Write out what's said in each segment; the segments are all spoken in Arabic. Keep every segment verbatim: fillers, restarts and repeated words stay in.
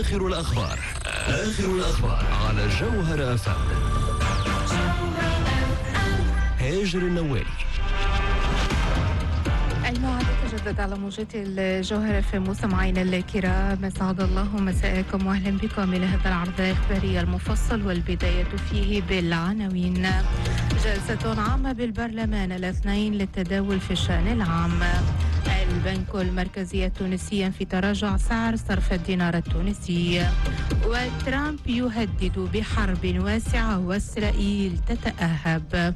آخر الأخبار آخر الأخبار على جوهر أف أم. هاجر النوالي. الموعد يتجدد على موجات الجوهر في مستمعينا الكرام، اسعد الله مساءكم واهلا بكم الى هذا العرض الاخباري المفصل، والبدايه فيه بالعناوين. جلسه عامه بالبرلمان الاثنين للتداول في الشان العام. البنك المركزي التونسي في تراجع سعر صرف الدينار التونسي. وترامب يهدد بحرب واسعه واسرائيل تتاهب.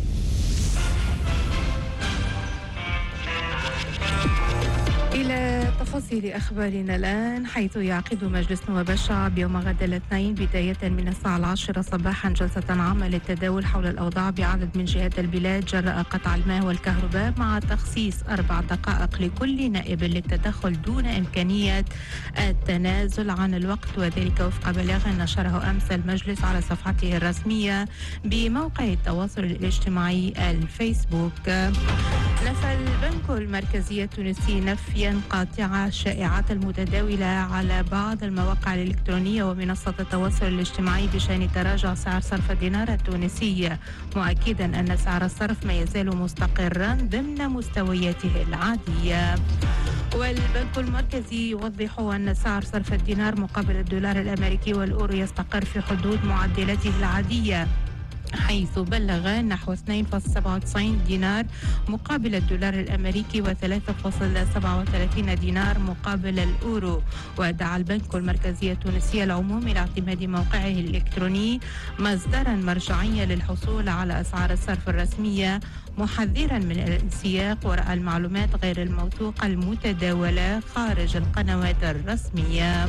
إلى تفاصيل أخبارنا الآن، حيث يعقد مجلس نواب الشعب يوم غد الاثنين بداية من الساعة العاشرة صباحا جلسة عامة للتداول حول الأوضاع بعدد من جهات البلاد جراء قطع الماء والكهرباء، مع تخصيص أربع دقائق لكل نائب للتدخل دون إمكانية التنازل عن الوقت، وذلك وفق بلاغ نشره أمس المجلس على صفحته الرسمية بموقع التواصل الاجتماعي الفيسبوك. نفى البنك المركزي التونسي نفيا قاطعا الشائعات المتداولة على بعض المواقع الإلكترونية ومنصات التواصل الاجتماعي بشأن تراجع سعر صرف الدينار التونسي، مؤكدا أن سعر الصرف ما يزال مستقرا ضمن مستوياته العادية. والبنك المركزي يوضح أن سعر صرف الدينار مقابل الدولار الأمريكي والأورو يستقر في حدود معدلاته العادية، حيث بلغ نحو اثنين فاصلة سبعة وتسعين دينار مقابل الدولار الأمريكي وثلاثة فاصلة سبعة وثلاثين دينار مقابل الأورو. ودعا البنك المركزي التونسي العموم إلى اعتماد موقعه الإلكتروني مصدرا مرجعيا للحصول على أسعار الصرف الرسمية، محذرا من الانسياق وراء المعلومات غير الموثوقة المتداولة خارج القنوات الرسمية.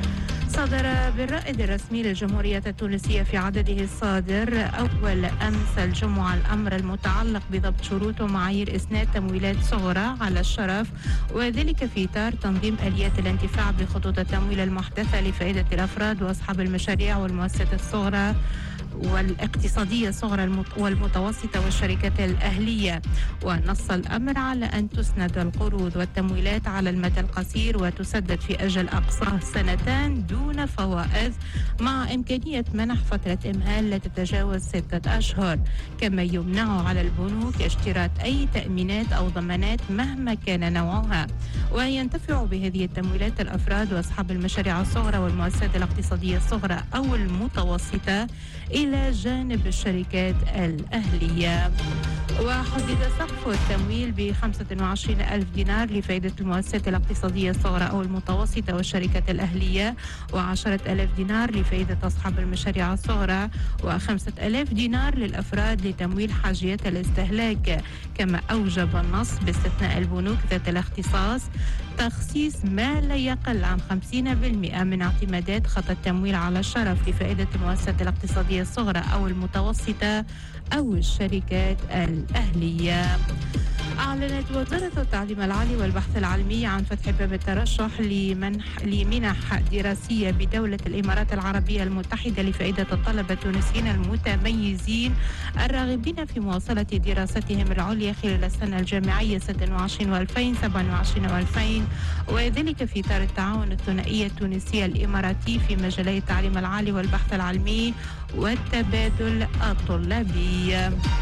صدر بالرائد الرسمي للجمهورية التونسية في عدده الصادر أول أمس الجمعة الأمر المتعلق بضبط شروط ومعايير إسناد تمويلات صغرى على الشرف، وذلك في إطار تنظيم آليات الانتفاع بخطوط التمويل المحدثة لفائدة الأفراد وأصحاب المشاريع والمؤسسات الصغرى والاقتصادية الصغرى والمتوسطة والشركات الأهلية. ونص الأمر على أن تسند القروض والتمويلات على المدى القصير وتسدد في أجل أقصاه سنتان دون فوائد، مع إمكانية منح فترة إمهال لا تتجاوز ستة أشهر، كما يمنع على البنوك اشتراط أي تأمينات أو ضمانات مهما كان نوعها. وينتفع بهذه التمويلات الأفراد وأصحاب المشاريع الصغرى والمؤسسات الاقتصادية الصغرى أو المتوسطة إلى جانب الشركات الأهلية. وحدد سقف التمويل ب خمسة وعشرين ألف دينار لفائدة المؤسسات الاقتصادية الصغرى أو المتوسطة والشركات الأهلية، وعشرة ألاف دينار لفائدة أصحاب المشاريع الصغرى، وخمسة ألاف دينار للأفراد لتمويل حاجيات الاستهلاك. كما أوجب النص باستثناء البنوك ذات الاختصاص تخصيص ما لا يقل عن خمسين بالمئة من اعتمادات خط التمويل على الشرف لفائدة المؤسسات الاقتصادية الصغرى أو المتوسطة أو الشركات الأهلية. أعلنت وزارة التعليم العالي والبحث العلمي عن فتح باب الترشح لمنح لمنح دراسية بدولة الإمارات العربية المتحدة لفائدة الطلبة التونسيين المتميزين الراغبين في مواصلة دراستهم العليا خلال السنة الجامعية ستة وعشرين وألفين وسبعة وعشرين وألفين، وذلك في إطار التعاون الثنائي التونسي الإماراتي في مجالي التعليم العالي والبحث العلمي والتبادل الطلابي.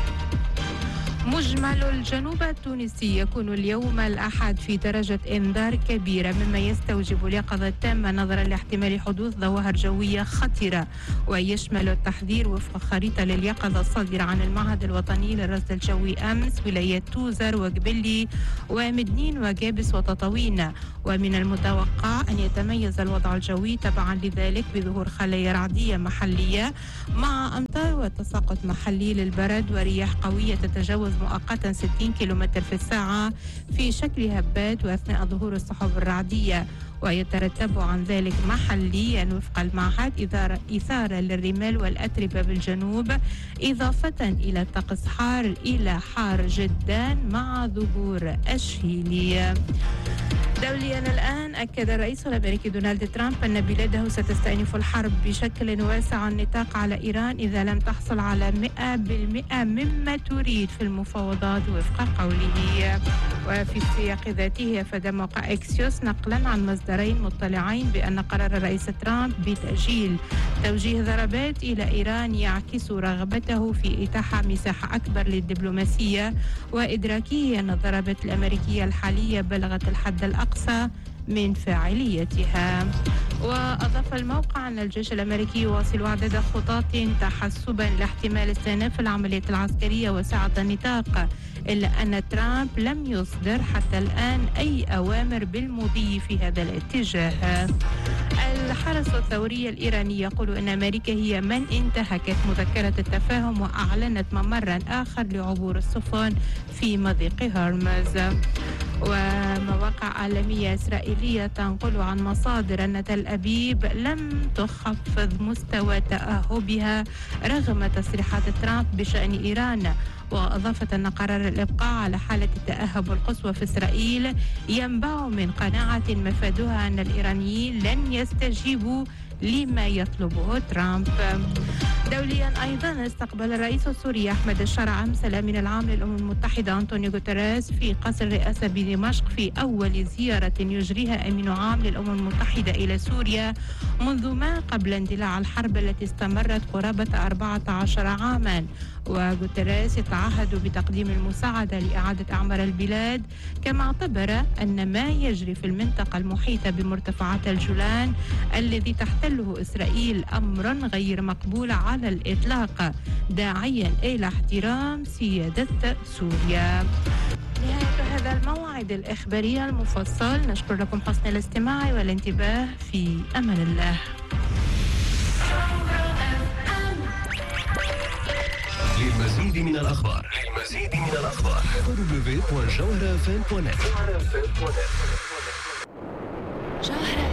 مجمل الجنوب التونسي يكون اليوم الأحد في درجة إنذار كبيرة، مما يستوجب اليقظة تامة نظرا لاحتمال حدوث ظواهر جوية خطرة، ويشمل التحذير وفق خريطة لليقظة الصادرة عن المعهد الوطني للرصد الجوي أمس ولايات توزر وقبلي ومدنين وجابس وتطاوين. ومن المتوقع أن يتميز الوضع الجوي تبعا لذلك بظهور خلايا رعدية محلية مع أمطار وتساقط محلي للبرد ورياح قوية تتجاوز مؤقتا ستين كيلومتر في الساعة في شكل هبات وأثناء ظهور السحب الرعدية، ويترتب عن ذلك محليا وفق المعهد إثارة للرمال والأتربة بالجنوب، إضافة إلى طقس حار إلى حار جدا مع ظهور الشيلي. دوليا الآن، أكد الرئيس الأمريكي دونالد ترامب أن بلاده ستستأنف الحرب بشكل واسع النطاق على إيران إذا لم تحصل على مئة بالمئة مما تريد في المفاوضات وفق قوله. وفي السياق ذاته أفاد موقع إكسيوس نقلا عن مصدرين مطلعين بأن قرار الرئيس ترامب بتأجيل توجيه ضربات إلى إيران يعكس رغبته في إتاحة مساحة أكبر للدبلوماسية وإدراكه أن الضربات الأمريكية الحالية بلغت الحد الأقصى من فاعليتها. وأضاف الموقع أن الجيش الأمريكي يواصل عدد خطط تحسبا لاحتمال استئناف العملية العسكرية وسعة النطاق، إلا أن ترامب لم يصدر حتى الآن أي أوامر بالمضي في هذا الاتجاه. الحرس الثوري الإيراني يقول أن أمريكا هي من انتهكت مذكرة التفاهم وأعلنت ممرا آخر لعبور السفن في مضيق هرمز. ومواقع عالمية إسرائيلية تنقل عن مصادر أن تل أبيب لم تخفض مستوى تأهبها رغم تصريحات ترامب بشأن إيران، وأضافت أن قرار الإبقاء على حالة التأهب القصوى في إسرائيل ينبع من قناعة مفادها أن الإيرانيين لن يستجيبوا لما يطلبه ترامب. دوليا أيضا استقبل الرئيس السوري أحمد الشرع أمس الأمين العام للأمم المتحدة أنطونيو غوتيريز في قصر الرئاسة بدمشق في أول زيارة يجريها أمين عام للأمم المتحدة إلى سوريا منذ ما قبل اندلاع الحرب التي استمرت قرابة أربعة عشر عاما. وغوتيريز يتعهد بتقديم المساعدة لإعادة أعمار البلاد، كما اعتبر أن ما يجري في المنطقة المحيطة بمرتفعات الجولان الذي تحتله إسرائيل أمر غير مقبول على الإطلاق، داعيا إلى احترام سيادة سوريا. نهاية هذا الموعد الإخباري المفصل، نشكر لكم حسن الاستماع والانتباه، في أمان الله. للمزيد من الأخبار للمزيد من الأخبار دبليو دبليو دبليو دوت جوهرة اف ام دوت نت.